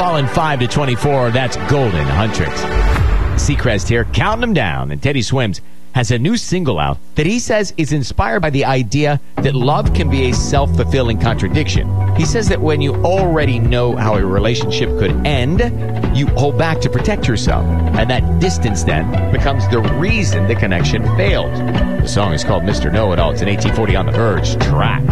fallen 5 to 24. That's Golden Huntrix. Seacrest here, counting them down. And Teddy Swims has a new single out that he says is inspired by the idea that love can be a self-fulfilling contradiction. He says that when you already know how a relationship could end, you hold back to protect yourself. And that distance then becomes the reason the connection failed. The song is called Mr. Know-It-All. It's an 1840 On the Verge track.